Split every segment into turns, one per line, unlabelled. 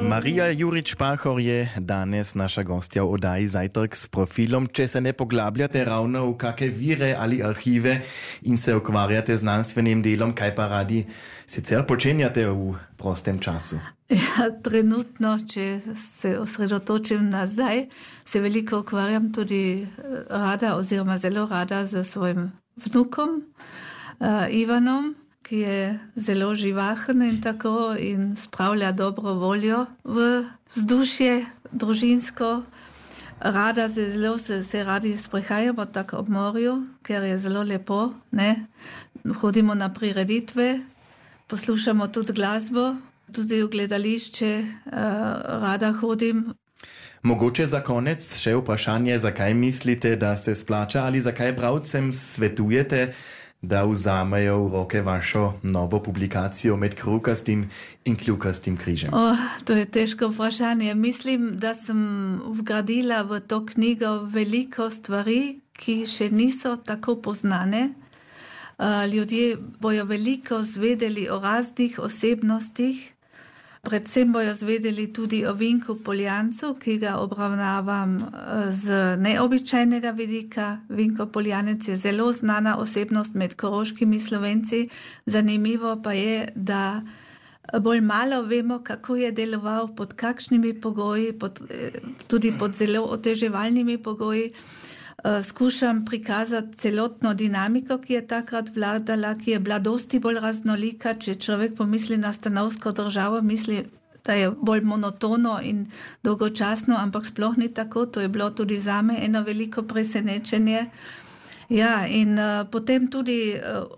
Marija Jurič-Pachor je danes naša gostja v oddaji Zajtrk s profilom. Če se ne poglabljate ravno v kakšne vire ali arhive in se ukvarjate z znanstvenim delom, kaj pa radi sicer počenjate v prostem času?
Ja, trenutno, če se osredotočim nazaj, se veliko ukvarjam tudi rada oziroma zelo rada z svojim vnukom Ivanom, ki je zelo živahen in spravlja dobro voljo v vzdušje družinsko. Rada se radi sprehajamo tako ob morju, ker je zelo lepo, ne? Hodimo na prireditve, poslušamo tudi glasbo, tudi v gledališče rada hodim.
Mogoče za konec še vprašanje, zakaj mislite, da se splača ali zakaj bralcem svetujete, da vzamejo v roke vašo novo publikacijo Med krukastim in kljukastim križem?
To je težko vprašanje. Mislim, da sem vgradila v to knjigo veliko stvari, ki še niso tako poznane. Ljudje bojo veliko zvedeli o raznih osebnostih, predvsem bojo zvedeli tudi o Vinku Poljancu, ki ga obravnavam z neobičajnega vidika. Vinko Poljanec je zelo znana osebnost med koroškimi Slovenci. Zanimivo pa je, da bolj malo vemo, kako je deloval, pod kakšnimi pogoji, tudi pod zelo oteževalnimi pogoji. Skušam prikazati celotno dinamiko, ki je takrat vladala, ki je bila dosti bolj raznolika. Če človek pomisli na stanovsko državo, misli, da je bolj monotono in dolgočasno, ampak sploh ni tako. To je bilo tudi zame eno veliko presenečenje. Ja, in potem tudi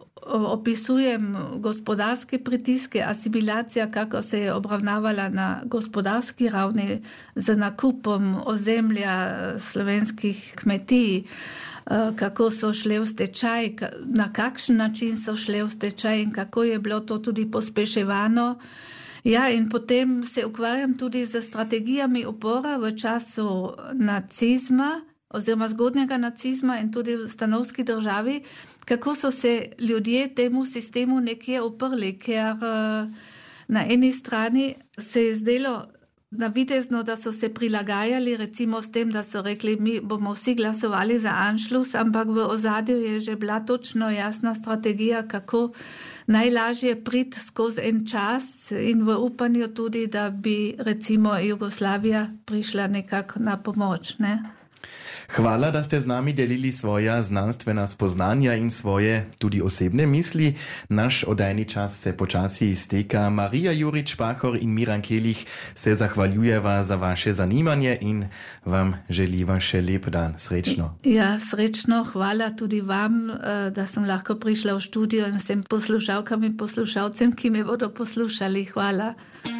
opisujem gospodarske pritiske, asimilacija, kako se je obravnavala na gospodarski ravni z nakupom ozemlja slovenskih kmetij, kako so šle v stečaj, na kakšen način so šle v stečaj in kako je bilo to tudi pospeševano. Ja, in potem se ukvarjam tudi z strategijami upora v času nacizma oziroma zgodnjega nacizma in tudi v stanovski državi, kako so se ljudje temu sistemu nekje uprli, ker na eni strani se je zdelo navidezno, da so se prilagajali recimo s tem, da so rekli, mi bomo vsi glasovali za Anšlus, ampak v ozadju je že bila točno jasna strategija, kako najlažje priti skozi en čas in v upanju tudi, da bi recimo Jugoslavija prišla nekako na pomoč, ne?
Hvala, da ste z nami delili svoja znanstvena spoznanja in svoje tudi osebne misli. Naš oddajni čas se počasi izteka. Marija Jurič-Pachor in Miran Kelih se zahvaljujeva za vaše zanimanje in vam želiva še lep dan. Srečno.
Ja, srečno. Hvala tudi vam, da sem lahko prišla v študijo in vsem poslušalkam in poslušalcem, ki me bodo poslušali. Hvala.